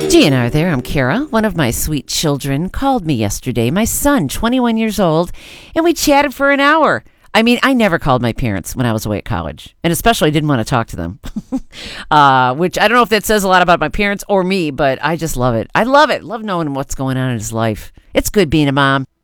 GNR there, I'm Kara. One of my sweet children called me yesterday, my son, 21 years old, and we chatted for an hour. I mean, I never called my parents when I was away at college, and especially didn't want to talk to them, which I don't know if that says a lot about my parents or me, but I just love it. I love it. Love knowing what's going on in his life. It's good being a mom.